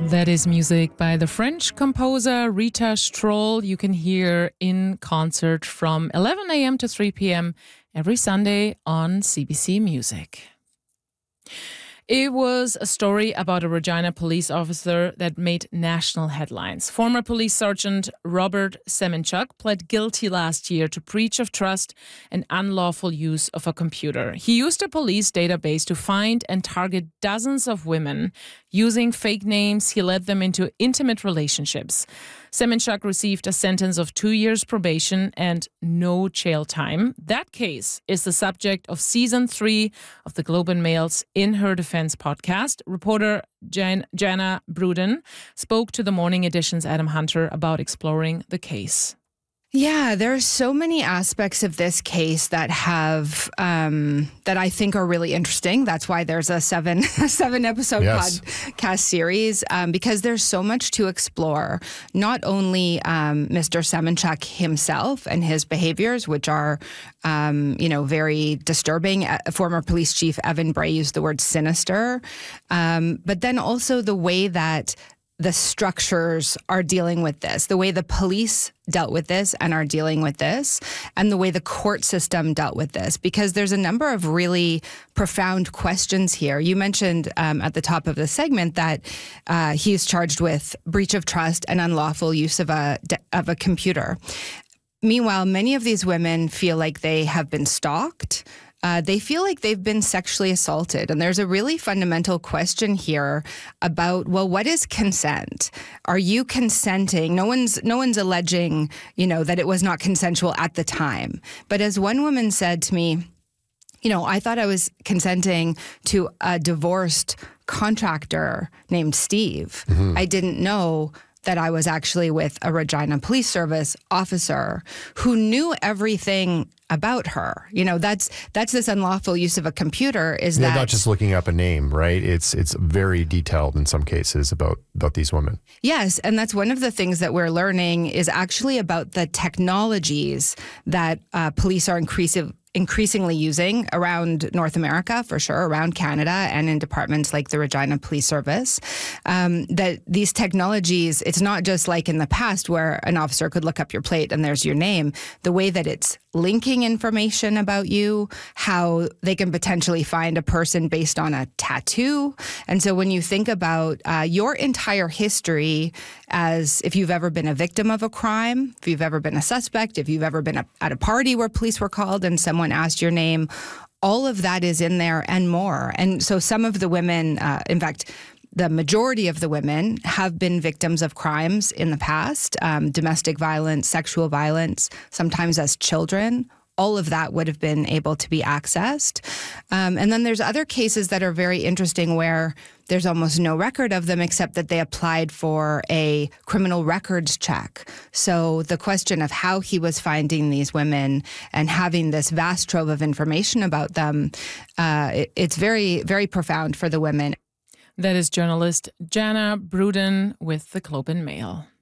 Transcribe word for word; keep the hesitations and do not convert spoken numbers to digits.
That is music by the French composer Rita Stroll. You can hear in concert from eleven a.m. to three p.m. every Sunday on C B C Music. It was a story about a Regina police officer that made national headlines. Former police sergeant Robert Semenchuk pled guilty last year to breach of trust and unlawful use of a computer. He used a police database to find and target dozens of women. Using fake names, he led them into intimate relationships. Semenchuk received a sentence of two years probation and no jail time. That case is the subject of season three of the Globe and Mail's In Her Defense podcast. Reporter Jan- Jana Bruden spoke to the Morning Edition's Adam Hunter about exploring the case. Yeah, there are so many aspects of this case that have um, that I think are really interesting. That's why there's a seven a seven episode yes. podcast series um, because there's so much to explore. Not only um, Mister Semenchuk himself and his behaviors, which are um, you know very disturbing. Uh, former police chief Evan Bray used the word sinister, um, but then also the way that the structures are dealing with this, the way the police dealt with this and are dealing with this, and the way the court system dealt with this, because there's a number of really profound questions here. You mentioned um, at the top of the segment that uh, he's charged with breach of trust and unlawful use of a of a computer. Meanwhile, many of these women feel like they have been stalked. Uh, they feel like they've been sexually assaulted. And there's a really fundamental question here about, well, what is consent? Are you consenting? No one's no one's alleging, you know, that it was not consensual at the time. But as one woman said to me, you know, I thought I was consenting to a divorced contractor named Steve. Mm-hmm. I didn't know that I was actually with a Regina Police Service officer who knew everything about her. You know, that's that's this unlawful use of a computer is yeah, that... not just looking up a name, right? It's it's very detailed in some cases about, about these women. Yes, and that's one of the things that we're learning is actually about the technologies that uh, police are increasing increasingly using around North America, for sure, around Canada, and in departments like the Regina Police Service, um, that these technologies, it's not just like in the past where an officer could look up your plate and there's your name. The way that it's linking information about you, how they can potentially find a person based on a tattoo. And so when you think about uh, your entire history as if you've ever been a victim of a crime, if you've ever been a suspect, if you've ever been a, at a party where police were called and someone asked your name, all of that is in there and more. And so some of the women, uh, in fact, the majority of the women have been victims of crimes in the past, um, domestic violence, sexual violence, sometimes as children. All of that would have been able to be accessed. Um, and then there's other cases that are very interesting where there's almost no record of them except that they applied for a criminal records check. So the question of how he was finding these women and having this vast trove of information about them, uh, it, it's very, very profound for the women. That is journalist Jana Bruden with the Globe and Mail.